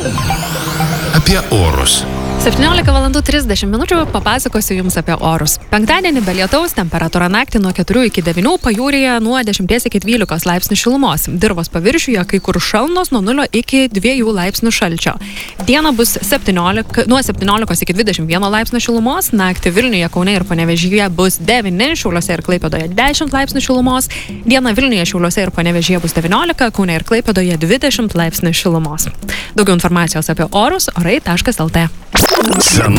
Apie orus. 17:30 papasakosiu Jums apie orus. Penktadienį be lietaus, temperatūra naktį nuo 4 iki 9, pajūryje nuo 10 iki 12 laipsnių šilumos. Dirvos paviršiuje kai kur šalnos nuo 0 iki 2 laipsnių šalčio. Dieną bus nuo 17 iki 21 laipsnių šilumos, naktį Vilniuje, Kaune ir Panevėžyje bus 9, Šiauliuose ir Klaipėdoje 10 laipsnių šilumos. Dieną Vilniuje, Šiauliuose ir Panevėžyje bus 19, Kaune ir Klaipėdoje 20 laipsnių šilumos. Daugiau informacijos apie orus orai.lt.